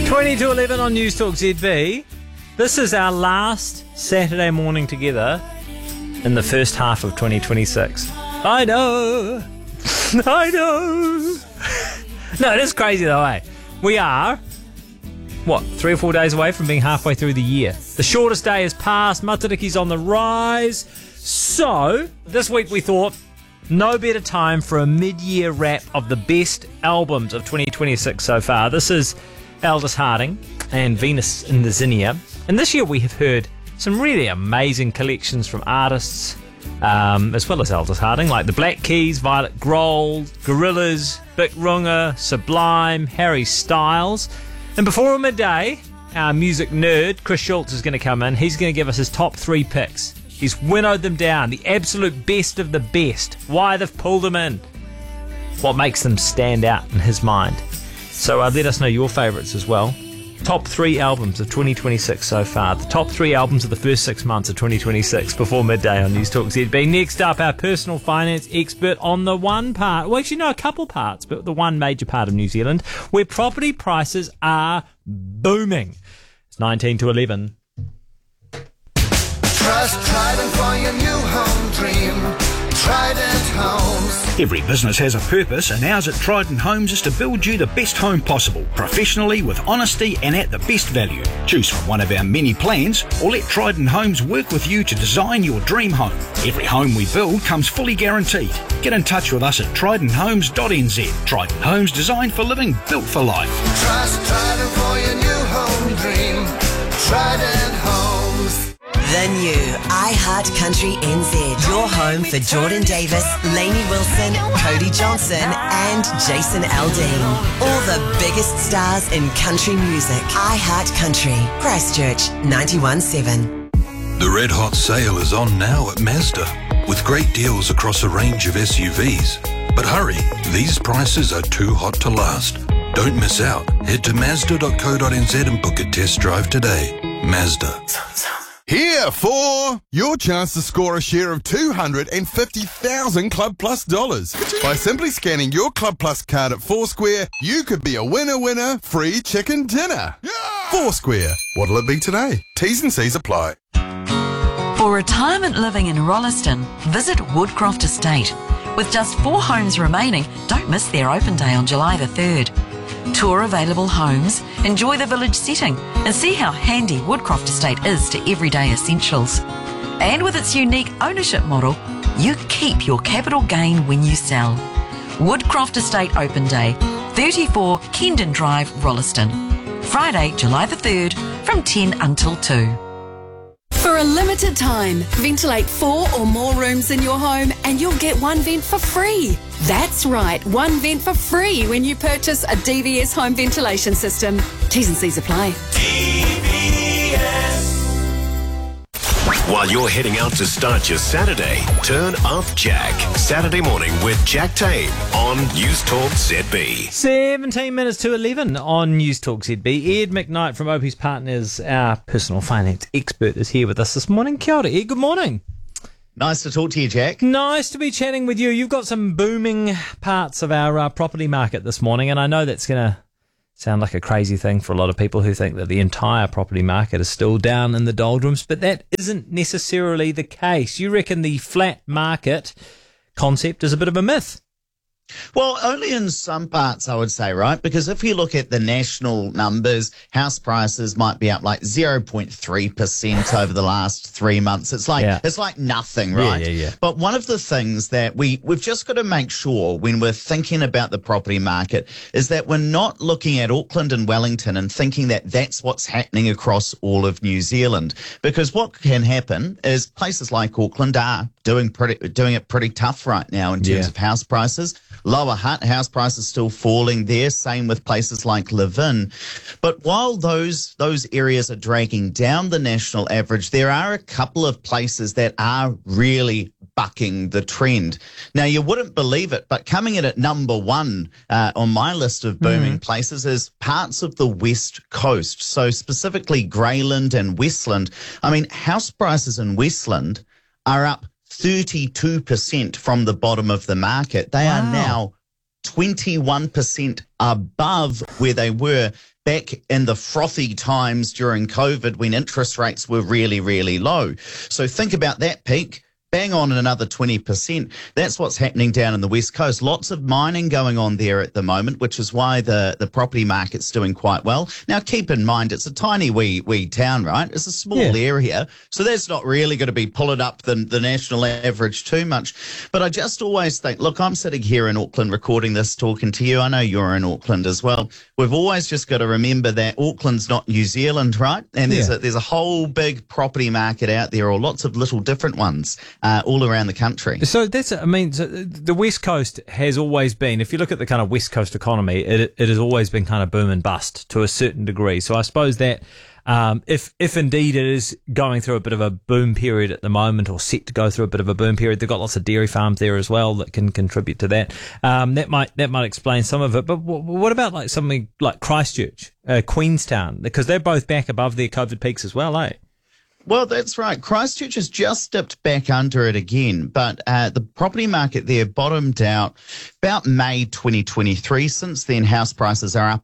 20 to 11 on News Talk ZB. This is our last Saturday morning together in the first half of 2026. I know. I know. No, it is crazy though, eh? We are, 3 or 4 days away from being halfway through the year. The shortest day has passed. Matariki's on the rise. So, this week we thought, no better time for a mid-year wrap of the best albums of 2026 so far. This is Aldous Harding and Venus in the Zinnia. And this year we have heard some really amazing collections from artists, as well as Aldous Harding, like the Black Keys, Violet Grohl, Gorillaz, Big Runga, Sublime, Harry Styles. And before midday, our music nerd, Chris Schultz, is going to come in. He's going to give us his top 3 picks. He's winnowed them down, the absolute best of the best, why they've pulled them in, what makes them stand out in his mind. So let us know your favourites as well. Top 3 albums of 2026 so far. The top 3 albums of the first 6 months of 2026 before midday on News Talk ZB. Next up, our personal finance expert on the one part, well actually no, a couple parts, but the one major part of New Zealand where property prices are booming. It's 19 to 11. Trust Trident for your new home dream. Trident Homes. Every business has a purpose, and ours at Trident Homes is to build you the best home possible, professionally, with honesty and at the best value. Choose from one of our many plans, or let Trident Homes work with you to design your dream home. Every home we build comes fully guaranteed. Get in touch with us at tridenthomes.nz. Trident Homes, designed for living, built for life. Trust Trident for your new home dream. Trident Homes. The new iHeart Country NZ. Your home for Jordan Davis, Lainey Wilson, Cody Johnson and Jason Aldean. All the biggest stars in country music. iHeart Country. Christchurch 91.7. The red hot sale is on now at Mazda, with great deals across a range of SUVs. But hurry, these prices are too hot to last. Don't miss out. Head to Mazda.co.nz and book a test drive today. Mazda. Here for your chance to score a share of $250,000 Club Plus dollars. By simply scanning your Club Plus card at Foursquare, you could be a winner, free chicken dinner. Yeah! Foursquare. What'll it be today? T's and C's apply. For retirement living in Rolleston, visit Woodcroft Estate. With just 4 homes remaining, don't miss their open day on July the 3rd. Tour available homes, enjoy the village setting and see how handy Woodcroft Estate is to everyday essentials. And with its unique ownership model, you keep your capital gain when you sell. Woodcroft Estate Open Day, 34 Kendon Drive, Rolleston. Friday, July the 3rd from 10 until 2. For a limited time, ventilate 4 or more rooms in your home and you'll get 1 vent for free. That's right, 1 vent for free when you purchase a DVS home ventilation system. T's and C's apply. While you're heading out to start your Saturday, turn up Jack. Saturday morning with Jack Tame on News Talk ZB. 17 minutes to 11 on News Talk ZB. Ed McKnight from Opie's Partners, our personal finance expert, is here with us this morning. Kia ora, Ed, good morning. Nice to talk to you, Jack. Nice to be chatting with you. You've got some booming parts of our property market this morning, and I know that's going to sound like a crazy thing for a lot of people who think that the entire property market is still down in the doldrums, but that isn't necessarily the case. You reckon the flat market concept is a bit of a myth? Well, only in some parts, I would say, right? Because if you look at the national numbers, house prices might be up like 0.3% over the last 3 months. It's like nothing, right? Yeah. But one of the things that we've just got to make sure when we're thinking about the property market is that we're not looking at Auckland and Wellington and thinking that that's what's happening across all of New Zealand. Because what can happen is places like Auckland are doing it pretty tough right now in terms of house prices. Lower Hutt, house prices still falling there. Same with places like Levin. But while those areas are dragging down the national average, there are a couple of places that are really bucking the trend. Now, you wouldn't believe it, but coming in at number 1 on my list of booming places is parts of the West Coast. So specifically Greyland and Westland. I mean, house prices in Westland are up 32% from the bottom of the market. They are now 21% above where they were back in the frothy times during COVID when interest rates were really, really low. So think about that peak. Bang on another 20%. That's what's happening down in the West Coast. Lots of mining going on there at the moment, which is why the property market's doing quite well. Now, keep in mind, it's a tiny wee town, right? It's a small area, so that's not really going to be pulling up the national average too much. But I just always think, look, I'm sitting here in Auckland recording this, talking to you. I know you're in Auckland as well. We've always just got to remember that Auckland's not New Zealand, right? And there's a whole big property market out there, or lots of little different ones. All around the country. So so the West Coast has always been, if you look at the kind of West Coast economy, it has always been kind of boom and bust to a certain degree. So I suppose that if indeed it is going through a bit of a boom period at the moment, or set to go through a bit of a boom period, they've got lots of dairy farms there as well that can contribute to that. That might explain some of it. But what about like something like Christchurch, Queenstown, because they're both back above their COVID peaks as well, eh? Well, that's right. Christchurch has just dipped back under it again, but the property market there bottomed out about May 2023. Since then, house prices are up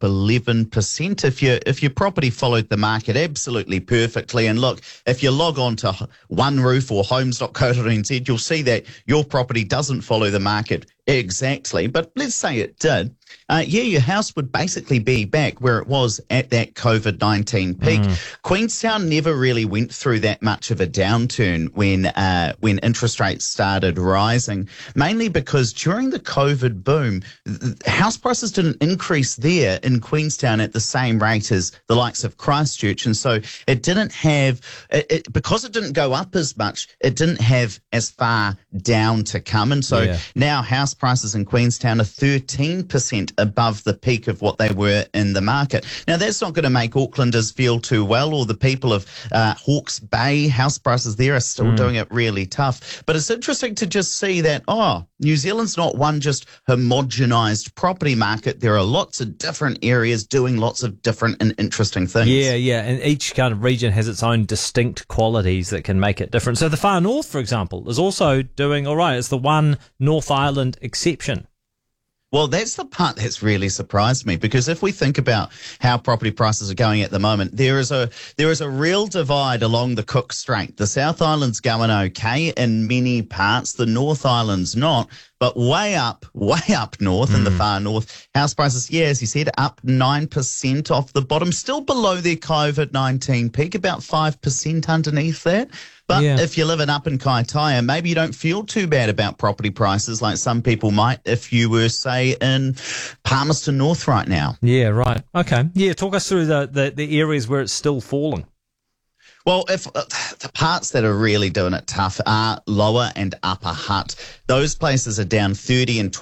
11%. If your property followed the market absolutely perfectly, and look, if you log on to OneRoof or homes.co.nz, you'll see that your property doesn't follow the market exactly, but let's say it did. Your house would basically be back where it was at that COVID-19 peak. Queenstown never really went through that much of a downturn when interest rates started rising, mainly because during the COVID boom, house prices didn't increase there in Queenstown at the same rate as the likes of Christchurch, and so it didn't have, because it didn't go up as much, it didn't have as far down to come, and so now house prices in Queenstown are 13% above the peak of what they were in the market. Now, that's not going to make Aucklanders feel too well, or the people of Hawke's Bay. House prices there are still doing it really tough. But it's interesting to just see that, New Zealand's not one just homogenised property market. There are lots of different areas doing lots of different and interesting things. Yeah, and each kind of region has its own distinct qualities that can make it different. So the far north, for example, is also doing all right. It's the one North Island exception. Well, that's the part that's really surprised me, because if we think about how property prices are going at the moment, there is a real divide along the Cook Strait. The South Island's going okay in many parts, the North Island's not, but way up north in the far north, house prices, as you said, up 9% off the bottom, still below their COVID-19 peak, about 5% underneath that. But if you're living up in Kaitaia, maybe you don't feel too bad about property prices like some people might if you were, say, in Palmerston North right now. Yeah, right. Okay. Yeah, talk us through the areas where it's still falling. Well, if the parts that are really doing it tough are Lower and Upper Hutt. Those places are down 30 and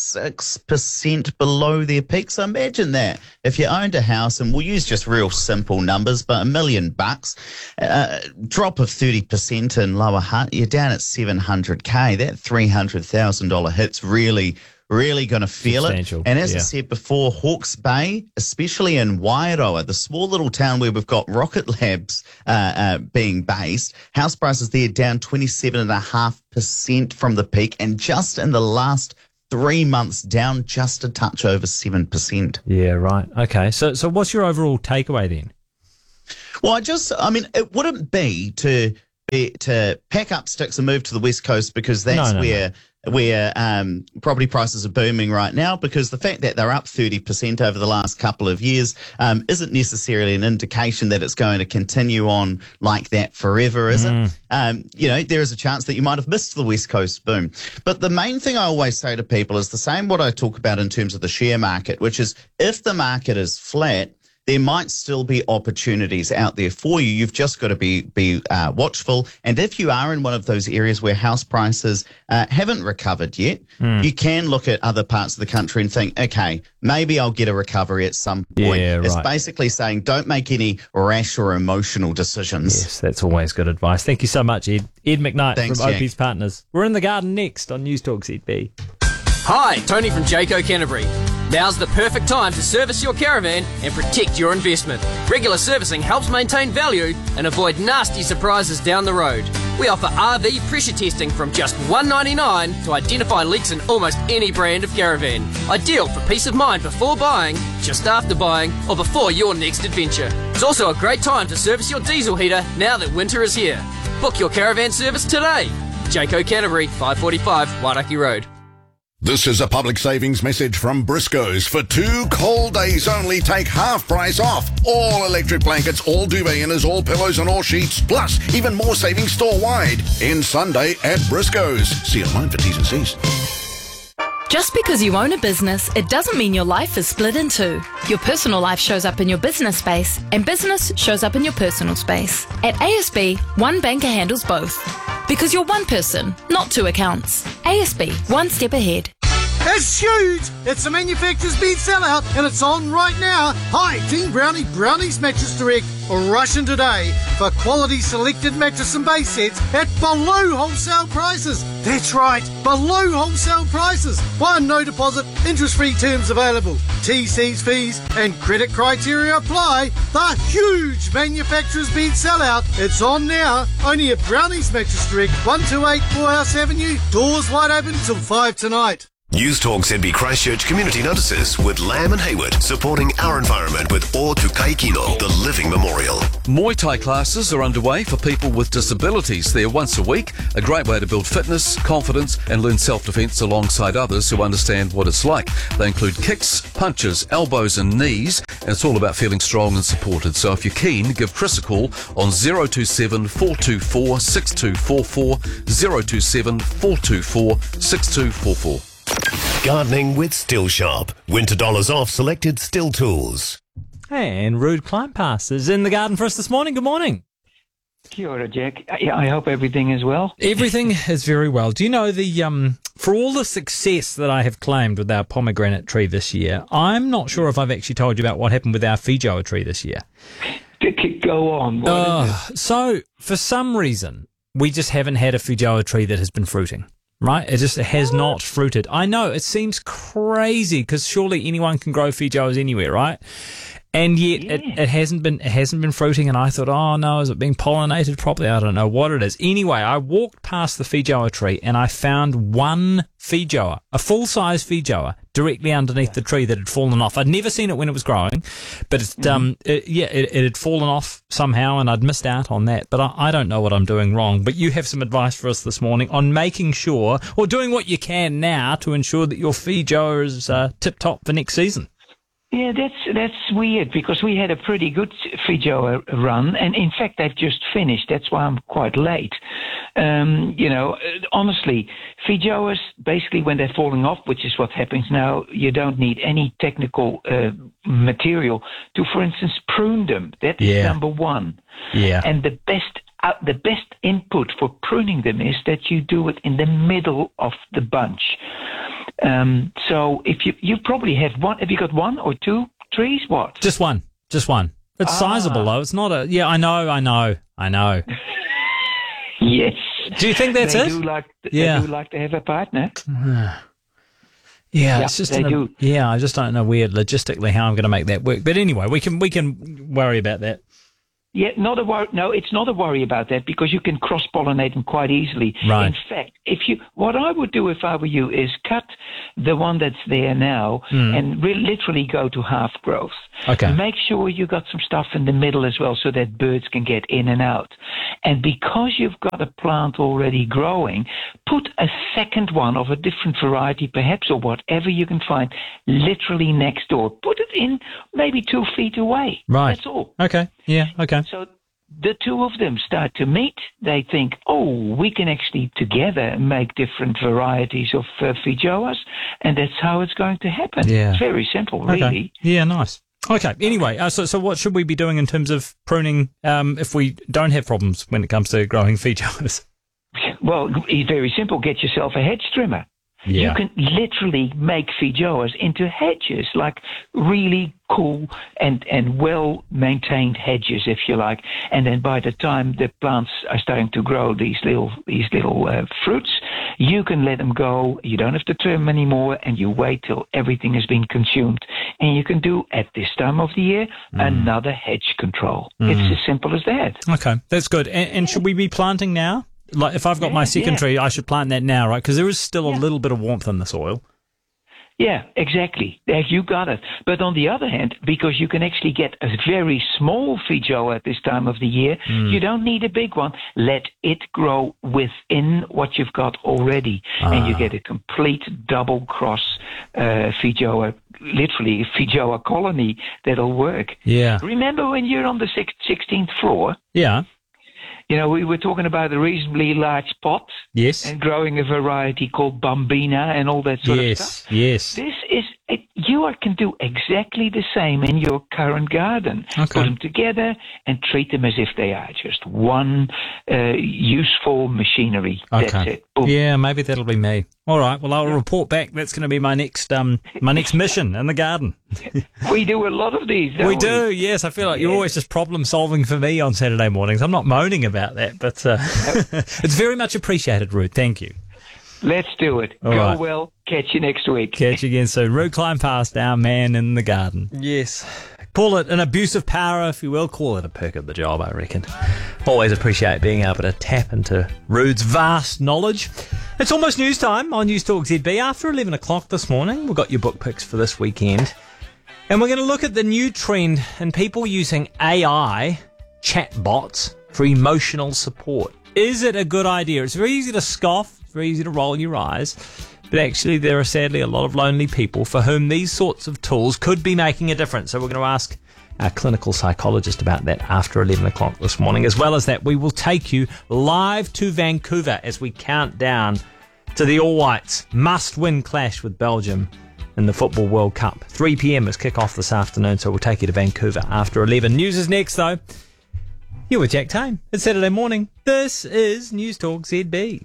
26% below their peak. So imagine that. If you owned a house, and we'll use just real simple numbers, but $1 million, drop of 30% in Lower Hutt, you're down at $700K. That $300,000 hit's really going to feel it. And as I said before, Hawke's Bay, especially in Wairoa, the small little town where we've got Rocket Labs being based, house prices there down 27.5% from the peak, and just in the last 3 months down just a touch over 7%. Yeah, right. Okay. So what's your overall takeaway then? Well, it wouldn't be to pack up sticks and move to the West Coast, because that's where property prices are booming right now, because the fact that they're up 30% over the last couple of years isn't necessarily an indication that it's going to continue on like that forever, is it? There is a chance that you might have missed the West Coast boom. But the main thing I always say to people is the same what I talk about in terms of the share market, which is if the market is flat, there might still be opportunities out there for you. You've just got to be watchful. And if you are in one of those areas where house prices haven't recovered yet, you can look at other parts of the country and think, okay, maybe I'll get a recovery at some point. Yeah, right. It's basically saying don't make any rash or emotional decisions. Yes, that's always good advice. Thank you so much, Ed. Ed McKnight from OP's Partners. We're in the garden next on News Talk ZB. Hi, Tony from Jayco Canterbury. Now's the perfect time to service your caravan and protect your investment. Regular servicing helps maintain value and avoid nasty surprises down the road. We offer RV pressure testing from just $1.99 to identify leaks in almost any brand of caravan. Ideal for peace of mind before buying, just after buying, or before your next adventure. It's also a great time to service your diesel heater now that winter is here. Book your caravan service today. Jayco Canterbury, 545 Wairaki Road. This is a public savings message from Briscoe's. For 2 cold days only, take half price off. All electric blankets, all duvet inners, all pillows and all sheets, plus even more savings store-wide. End Sunday at Briscoe's. See online for T's and C's. Just because you own a business, it doesn't mean your life is split in two. Your personal life shows up in your business space, and business shows up in your personal space. At ASB, one banker handles both. Because you're one person, not 2 accounts. ASB, one step ahead. It's huge! It's a manufacturer's bed sellout and it's on right now. Hi, Team Brownie Brownies Mattress Direct. Rush in today for quality selected mattress and base sets at below wholesale prices. That's right, below wholesale prices. No deposit, interest-free terms available. TC's fees and credit criteria apply. The huge manufacturer's bed sellout. It's on now. Only at Brownies Mattress Direct, 128 Morehouse Avenue. Doors wide open till 5 tonight. News Talk ZB Christchurch Community Notices with Lamb and Hayward, supporting our environment with O Tukai Kino, the Living Memorial. Muay Thai classes are underway for people with disabilities. They're once a week, a great way to build fitness, confidence and learn self-defence alongside others who understand what it's like. They include kicks, punches, elbows and knees, and it's all about feeling strong and supported. So if you're keen, give Chris a call on 027 424 6244, 027 424 6244. Gardening with Still Shop. Winter dollars off selected Still tools. And Rude Climb Pass is in the garden for us this morning. Good morning. Kia ora, Jack. I hope everything is well. Everything is very well. Do you know for all the success that I have claimed with our pomegranate tree this year, I'm not sure if I've actually told you about what happened with our feijoa tree this year. Go on. What is it? So, for some reason, we just haven't had a feijoa tree that has been fruiting. Right? It has not fruited. I know, it seems crazy because surely anyone can grow feijoas anywhere, right? And yet it hasn't been fruiting, and I thought, oh no, is it being pollinated properly? I don't know what it is. Anyway, I walked past the feijoa tree and I found one feijoa, a full-size feijoa, directly underneath the tree that had fallen off. I'd never seen it when it was growing, but it had fallen off somehow and I'd missed out on that. But I don't know what I'm doing wrong. But you have some advice for us this morning on making sure, or doing what you can now to ensure that your feijoa is tip-top for next season. Yeah, that's weird because we had a pretty good feijoa run, and in fact they've just finished. That's why I'm quite late. Honestly, feijoas basically when they're falling off, which is what happens now, you don't need any technical material to, for instance, prune them. That is number one. Yeah. And the best input for pruning them is that you do it in the middle of the bunch. So if you probably have one, have you got 1 or 2 trees? What? Just one. It's sizable though. It's not I know. Yes. Do you think that's they it? Do like to have a partner. Yeah, it's just I just don't know logistically how I'm going to make that work. But anyway, we can worry about that. Yeah, not a worry. No, it's not a worry about that because you can cross-pollinate them quite easily. Right. In fact, what I would do if I were you is cut the one that's there now and literally go to half growth. Okay. Make sure you got some stuff in the middle as well so that birds can get in and out. And because you've got a plant already growing, put a second one of a different variety perhaps, or whatever you can find, literally next door. Put it in maybe 2 feet away. Right. That's all. Okay. Yeah. Okay. So the two of them start to meet. They think, oh, we can actually together make different varieties of feijoas, and that's how it's going to happen. Yeah. It's very simple, really. Okay. Yeah, nice. Okay, anyway, so what should we be doing in terms of pruning if we don't have problems when it comes to growing feijoas? Well, it's very simple. Get yourself a hedge trimmer. You can literally make feijoas into hedges, like really cool and well-maintained hedges, if you like. And then by the time the plants are starting to grow these little fruits, you can let them go. You don't have to trim them anymore, and you wait till everything has been consumed. And you can do, at this time of the year, another hedge control. It's as simple as that. Okay, that's good. And should we be planting now? Like, if I've got my second tree, I should plant that now, right? Because there is still a little bit of warmth in the soil. Yeah, exactly. You got it. But on the other hand, because you can actually get a very small feijoa at this time of the year, you don't need a big one. Let it grow within what you've got already. And you get a complete double-cross feijoa, literally a feijoa colony that'll work. Yeah. Remember when you're on the 16th floor? Yeah. You know, we were talking about a reasonably large pot. Yes. And growing a variety called Bambina and all that sort of stuff. Yes. This is, you can do exactly the same in your current garden. Okay. Put them together and treat them as if they are just one useful machinery. Okay. That's it. Boom. Yeah, maybe that'll be me. All right. Well, I'll report back. That's going to be my next mission in the garden. We do a lot of these, don't we? We do, yes. I feel like you're always just problem solving for me on Saturday mornings. I'm not moaning about that, but it's very much appreciated, Ruth. Thank you. Let's do it. All Go right. well. Catch you next week. Catch you again soon. Ruth Klein-Past, our man in the garden. Yes. Call it an abuse of power, if you will. Call it a perk of the job, I reckon. Always appreciate being able to tap into Ruth's vast knowledge. It's almost news time on News Talk ZB. After 11 o'clock this morning, we've got your book picks for this weekend. And we're going to look at the new trend in people using AI chatbots for emotional support. Is it a good idea? It's very easy to scoff. It's very easy to roll your eyes. But actually, there are sadly a lot of lonely people for whom these sorts of tools could be making a difference. So we're going to ask our clinical psychologist about that after 11 o'clock this morning. As well as that, we will take you live to Vancouver as we count down to the All Whites' must-win clash with Belgium in the Football World Cup. 3 p.m. is kick-off this afternoon, so we'll take you to Vancouver after 11. News is next, though. You're with Jack Tame. It's Saturday morning. This is News Talk ZB.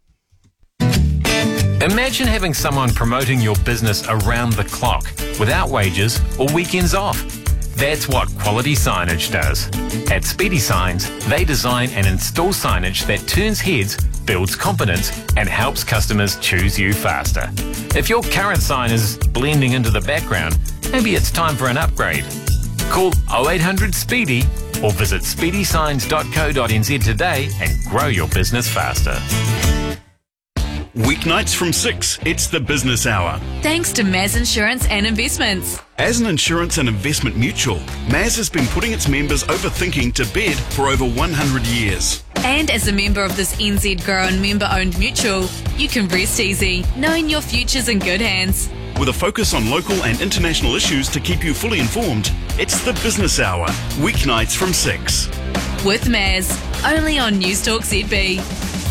Imagine having someone promoting your business around the clock, without wages or weekends off. That's what Quality Signage does. At Speedy Signs, they design and install signage that turns heads, builds confidence, and helps customers choose you faster. If your current sign is blending into the background, maybe it's time for an upgrade. Call 0800 SPEEDY or visit speedysigns.co.nz today and grow your business faster. Weeknights from 6, it's the business hour. Thanks to Maz Insurance and Investments. As an insurance and investment mutual, Maz has been putting its members over thinking to bed for over 100 years. And as a member of this NZ grown member-owned mutual, you can rest easy, knowing your future's in good hands. With a focus on local and international issues to keep you fully informed, it's the business hour, weeknights from 6. With Maz, only on News Talk ZB.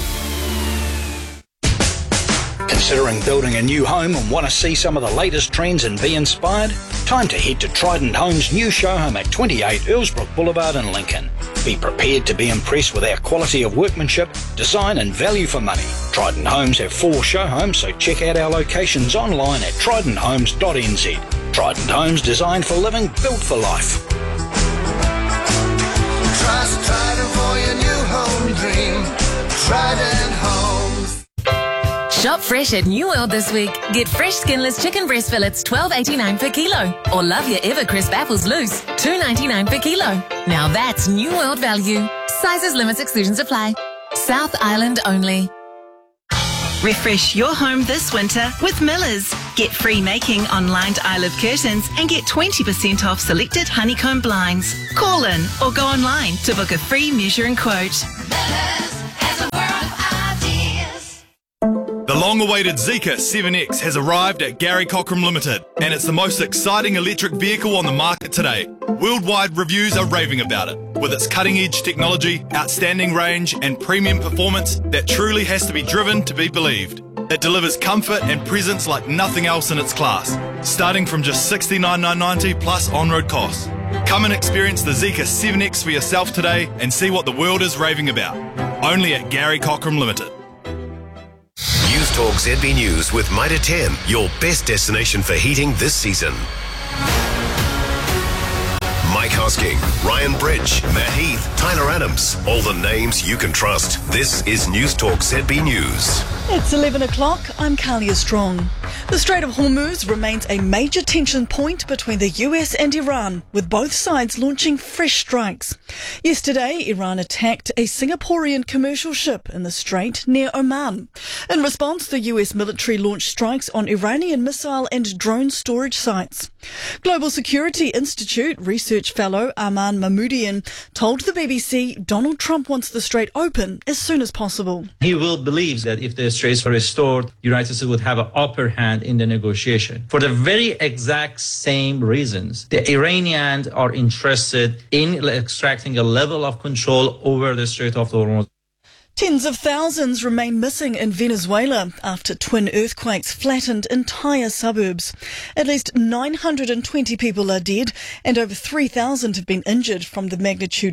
Considering building a new home and want to see some of the latest trends and be inspired? Time to head to Trident Homes' new show home at 28 Earlsbrook Boulevard in Lincoln. Be prepared to be impressed with our quality of workmanship, design and value for money. Trident Homes have 4 show homes, so check out our locations online at tridenthomes.nz. Trident Homes, designed for living, built for life. Trust Trident for your new home dream. Trident Homes. Shop fresh at New World this week. Get fresh skinless chicken breast fillets $12.89 per kilo. Or love your ever crisp apples loose $2.99 per kilo. Now that's New World value. Sizes, limits, exclusions apply. South Island only. Refresh your home this winter with Millers. Get free making on lined Isle curtains and get 20% off selected honeycomb blinds. Call in or go online to book a free measure and quote. The long-awaited Zeekr 7X has arrived at Gary Cockram Limited, and it's the most exciting electric vehicle on the market today. Worldwide reviews are raving about it, with its cutting-edge technology, outstanding range, and premium performance that truly has to be driven to be believed. It delivers comfort and presence like nothing else in its class, starting from just $69,990 plus on-road costs. Come and experience the Zeekr 7X for yourself today and see what the world is raving about. Only at Gary Cockram Limited. News Talk ZB News with Mitre 10, your best destination for heating this season. Mike Hosking, Ryan Bridge, Matt Heath, Tyler Adams, all the names you can trust. This is News Talk ZB News. It's 11 o'clock. I'm Kalia Strong. The Strait of Hormuz remains a major tension point between the US and Iran, with both sides launching fresh strikes. Yesterday, Iran attacked a Singaporean commercial ship in the strait near Oman. In response, the US military launched strikes on Iranian missile and drone storage sites. Global Security Institute research fellow Arman Mahmoudian told the BBC Donald Trump wants the strait open as soon as possible. He will believe that if the straits are restored, the United States would have an upper hand in the negotiation. For the very exact same reasons, the Iranians are interested in extracting a level of control over the Strait of Hormuz. Tens of thousands remain missing in Venezuela after twin earthquakes flattened entire suburbs. At least 920 people are dead and over 3,000 have been injured from the magnitude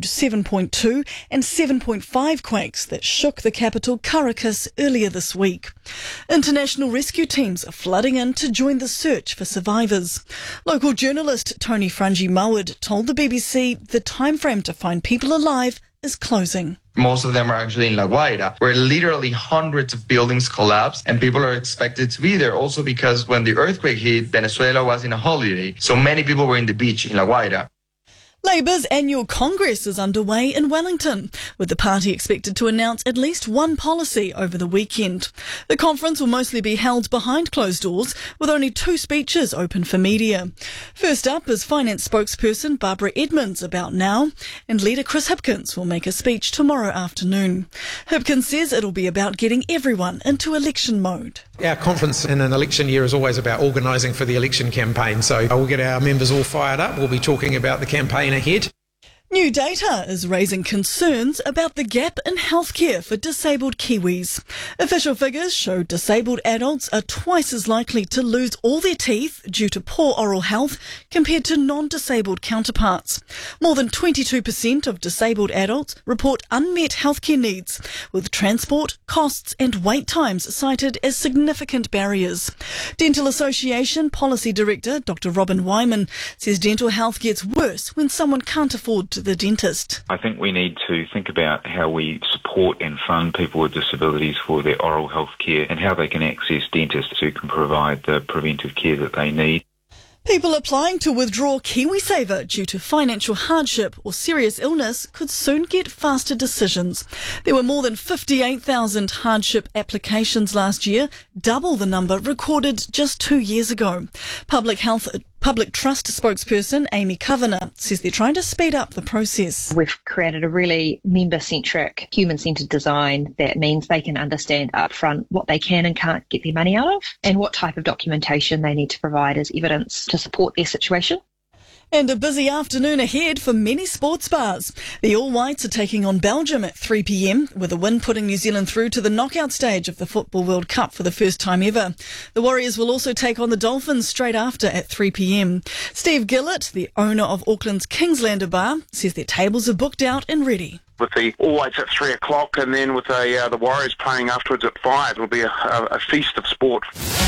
7.2 and 7.5 quakes that shook the capital Caracas earlier this week. International rescue teams are flooding in to join the search for survivors. Local journalist Tony Frangi Mawad told the BBC the timeframe to find people alive is closing. Most of them are actually in La Guaira, where literally hundreds of buildings collapsed and people are expected to be there. Also because when the earthquake hit, Venezuela was in a holiday, so many people were in the beach in La Guaira. Labour's annual Congress is underway in Wellington, with the party expected to announce at least one policy over the weekend. The conference will mostly be held behind closed doors, with only 2 speeches open for media. First up is finance spokesperson Barbara Edmonds about now, and leader Chris Hipkins will make a speech tomorrow afternoon. Hipkins says it'll be about getting everyone into election mode. Our conference in an election year is always about organising for the election campaign, so we'll get our members all fired up. We'll be talking about the campaign ahead. New data is raising concerns about the gap in healthcare for disabled Kiwis. Official figures show disabled adults are twice as likely to lose all their teeth due to poor oral health compared to non-disabled counterparts. More than 22% of disabled adults report unmet healthcare needs, with transport, costs and wait times cited as significant barriers. Dental Association Policy Director Dr. Robin Wyman says dental health gets worse when someone can't afford to the dentist. I think we need to think about how we support and fund people with disabilities for their oral health care and how they can access dentists who can provide the preventive care that they need. People applying to withdraw KiwiSaver due to financial hardship or serious illness could soon get faster decisions. There were more than 58,000 hardship applications last year, double the number recorded just 2 years ago. Public Trust spokesperson Amy Kavanagh says they're trying to speed up the process. We've created a really member-centric, human-centred design that means they can understand upfront what they can and can't get their money out of and what type of documentation they need to provide as evidence to support their situation. And a busy afternoon ahead for many sports bars. The All Whites are taking on Belgium at 3 p.m, with a win putting New Zealand through to the knockout stage of the Football World Cup for the first time ever. The Warriors will also take on the Dolphins straight after at 3 p.m. Steve Gillett, the owner of Auckland's Kingslander Bar, says their tables are booked out and ready. With the All Whites at 3 o'clock and then with the Warriors playing afterwards at 5, it'll be a feast of sport.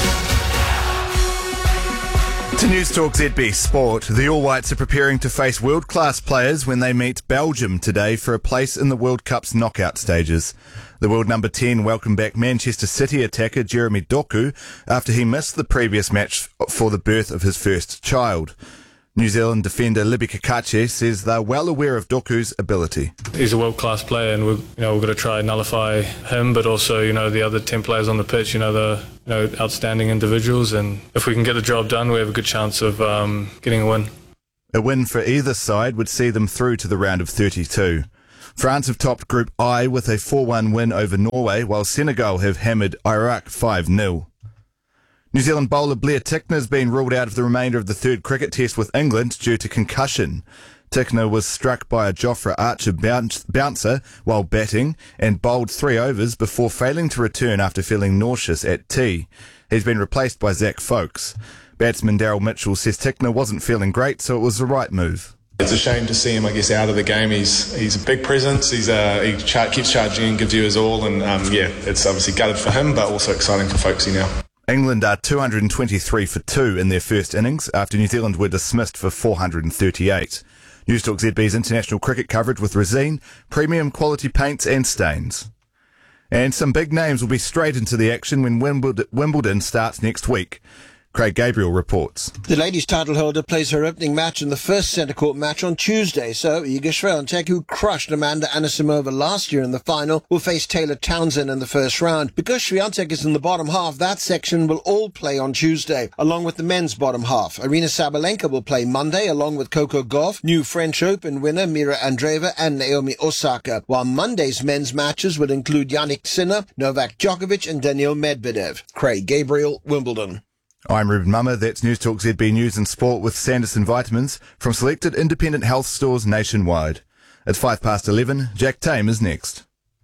To News Talk ZB Sport, the All Whites are preparing to face world-class players when they meet Belgium today for a place in the World Cup's knockout stages. The world number 10 welcomed back Manchester City attacker Jeremy Doku after he missed the previous match for the birth of his first child. New Zealand defender Libby Kakache says they're well aware of Doku's ability. He's a world-class player, and we've got to try and nullify him, but also the other 10 players on the pitch. They're outstanding individuals, and if we can get the job done, we have a good chance of getting a win. A win for either side would see them through to the round of 32. France have topped Group I with a 4-1 win over Norway, while Senegal have hammered Iraq 5-0. New Zealand bowler Blair Tickner has been ruled out of the remainder of the third cricket test with England due to concussion. Tickner was struck by a Jofra Archer bouncer while batting and bowled 3 overs before failing to return after feeling nauseous at tea. He's been replaced by Zach Folkes. Batsman Daryl Mitchell says Tickner wasn't feeling great, so it was the right move. It's a shame to see him, I guess, out of the game. He's a big presence. He keeps charging and gives you his all. And it's obviously gutted for him, but also exciting for Folksy now. England are 223 for 2 in their first innings after New Zealand were dismissed for 438. Newstalk ZB's international cricket coverage with Resine, premium quality paints and stains. And some big names will be straight into the action when Wimbledon starts next week. Craig Gabriel reports. The ladies' title holder plays her opening match in the first centre court match on Tuesday, so Iga Swiatek, who crushed Amanda Anisimova last year in the final, will face Taylor Townsend in the first round. Because Swiatek is in the bottom half, that section will all play on Tuesday, along with the men's bottom half. Arina Sabalenka will play Monday, along with Coco Gauff, new French Open winner Mira Andreeva and Naomi Osaka, while Monday's men's matches will include Yannick Sinner, Novak Djokovic and Daniil Medvedev. Craig Gabriel, Wimbledon. I'm Ruben Mummer. That's Newstalk ZB News and Sport with Sanderson Vitamins from selected independent health stores nationwide. It's 11:05. Jack Tame is next.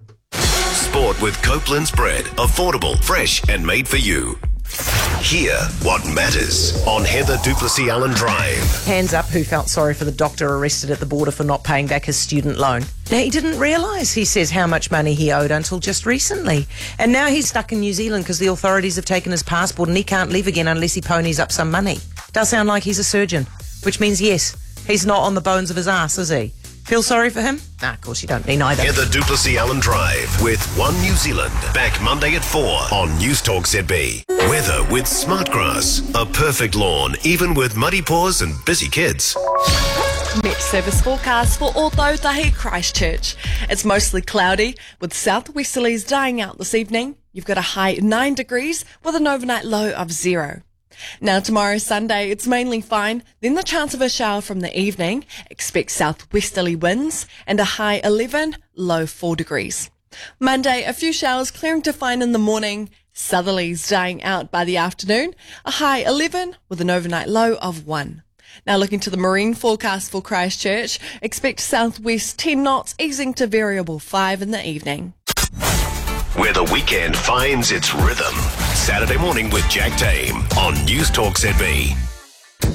Sport with Copeland's bread. Affordable, fresh and made for you. Hear what matters on Heather Duplessis Allen Drive. Hands up who felt sorry for the doctor arrested at the border for not paying back his student loan. Now, he didn't realise, he says, how much money he owed until just recently. And now he's stuck in New Zealand because the authorities have taken his passport and he can't leave again unless he ponies up some money. Does sound like he's a surgeon, which means, yes, he's not on the bones of his ass, is he? Feel sorry for him? Nah, of course you don't. Me neither. Heather Duplessis Allen Drive with One New Zealand. Back Monday at 4 on Newstalk ZB. Weather with Smartgrass. A perfect lawn, even with muddy paws and busy kids. Met service forecast for Ōtautahi Christchurch. It's mostly cloudy with southwesterlies dying out this evening. You've got a high 9 degrees with an overnight low of 0. Now tomorrow Sunday, it's mainly fine, then the chance of a shower from the evening. Expect southwesterly winds and a high 11, low 4 degrees. Monday, a few showers clearing to fine in the morning. Southerlies dying out by the afternoon. A high 11 with an overnight low of 1. Now looking to the marine forecast for Christchurch, expect southwest 10 knots easing to variable 5 in the evening. Where the weekend finds its rhythm. Saturday morning with Jack Tame on Newstalk ZB.